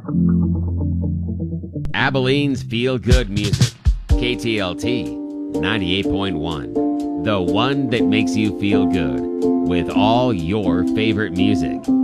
Abilene's Feel Good Music, KTLT 98.1, the one that makes you feel good with all your favorite music.